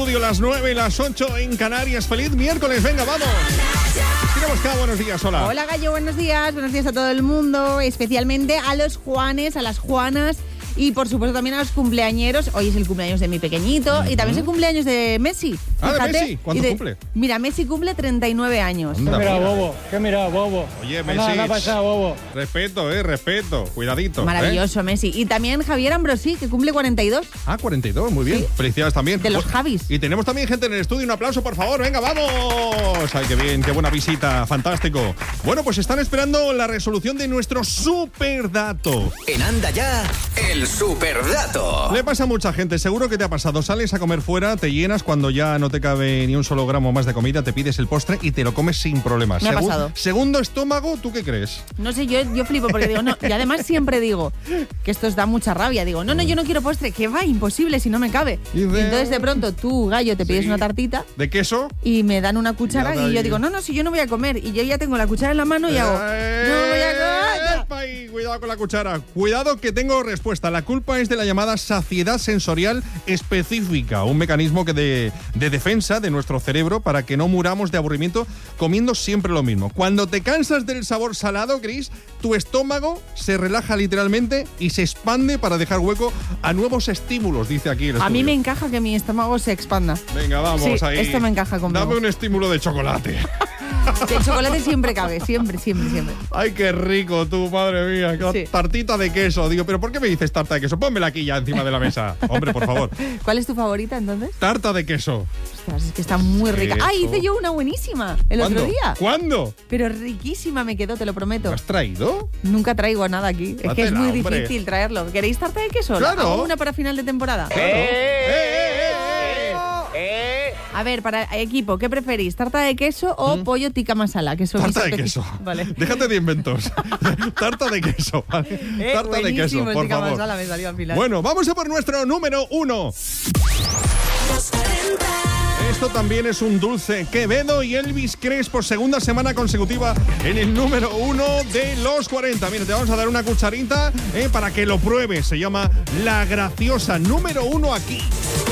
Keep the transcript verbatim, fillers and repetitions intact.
estudio, las nueve y las ocho en Canarias. ¡Feliz miércoles! ¡Venga, vamos! Tenemos cada buenos días, hola. Hola, Gallo, buenos días. Buenos días a todo el mundo, especialmente a los Juanes, a las Juanas y, por supuesto, también a los cumpleañeros. Hoy es el cumpleaños de mi pequeñito uh-huh. y también es el cumpleaños de Messi. Ah, fíjate. ¿de Messi? ¿Cuánto de, cumple? Mira, Messi cumple treinta y nueve años. ¿Qué mira, bobo? ¿Qué mira, bobo? Oye, Messi. Nada, nada pasa, bobo. Respeto, eh, respeto. Cuidadito. Maravilloso, ¿eh? Messi. Y también Javier Ambrosí, que cumple cuarenta y dos. Ah, cuarenta y dos, muy bien. Sí. Felicidades también. De los Javis. Y tenemos también gente en el estudio. Un aplauso, por favor. Venga, vamos. Ay, qué bien, qué buena visita. Fantástico. Bueno, pues están esperando la resolución de nuestro superdato. En Anda Ya, el superdato. Le pasa a mucha gente, seguro que te ha pasado. Sales a comer fuera, te llenas cuando ya no te cabe ni un solo gramo más de comida, te pides el postre y te lo comes sin problemas. Me ha Segu- pasado. Segundo estómago, ¿tú qué crees? No sé, yo, yo flipo porque digo, no, y además siempre digo que esto os da mucha rabia. Digo, no, no, yo no quiero postre, que va, imposible si no me cabe. Y, de... y entonces de pronto tú, Gallo, te pides sí. una tartita. ¿De queso? Y me dan una cuchara Ya, y yo digo, no, no, si yo no voy a comer. Y yo ya tengo la cuchara en la mano y hago, no voy a comer. ¡Epa! Y cuidado con la cuchara. Cuidado que tengo respuesta. La culpa es de la llamada saciedad sensorial específica, un mecanismo que de, de defensa de nuestro cerebro para que no muramos de aburrimiento comiendo siempre lo mismo. Cuando te cansas del sabor salado, Cris, tu estómago se relaja literalmente y se expande para dejar hueco a nuevos estímulos, dice aquí el estudio. A mí me encaja que mi estómago se expanda. Venga, vamos sí, ahí. Esto me encaja conmigo. Dame un estímulo de chocolate. El chocolate siempre cabe, siempre, siempre, siempre. Ay, qué rico tú, madre mía. Qué Sí. Tartita de queso. Digo, ¿pero por qué me dices tarta de queso? Pónmela aquí ya encima de la mesa. Hombre, por favor. ¿Cuál es tu favorita entonces? Tarta de queso. Ostras, es que está muy rica. Eso. Ah, hice yo una buenísima el ¿Cuándo? otro día. ¿Cuándo? Pero riquísima me quedó, te lo prometo. ¿Lo has traído? Nunca traigo nada aquí. Es que es Dátela, muy hombre. difícil traerlo. ¿Queréis tarta de queso? Claro. ¿Hago una para final de temporada? Claro. ¡Eh, eh, eh, A ver, para equipo, ¿qué preferís? ¿Tarta de queso o ¿Mm? pollo tikka masala? Que son Tarta mis de espe- queso. Vale. Déjate de inventos. Tarta de queso, ¿vale? Eh, Tarta de queso, buenísimo el por tikka favor. masala, me salió al final. Bueno, vamos a por nuestro número uno. Esto también es un dulce. Quevedo y Elvis Crespo, segunda semana consecutiva en el número uno de los cuarenta. Mira, te vamos a dar una cucharita eh, para que lo pruebes. Se llama La Graciosa, número uno aquí.